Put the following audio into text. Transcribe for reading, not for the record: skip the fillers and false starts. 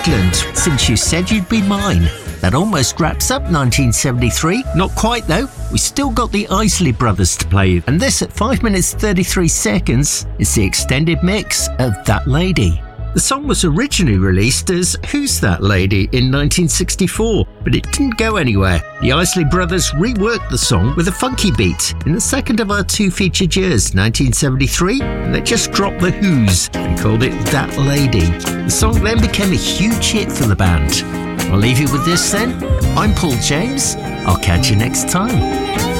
England, Since You Said You'd Be Mine. That almost wraps up 1973. Not quite though. We still got the Isley Brothers to play. And this at 5 minutes 33 seconds is the extended mix of That Lady. The song was originally released as Who's That Lady in 1964, but it didn't go anywhere. The Isley Brothers reworked the song with a funky beat in the second of our two featured years, 1973, and they just dropped the Who's and called it That Lady. The song then became a huge hit for the band. I'll leave you with this then. I'm Paul James. I'll catch you next time.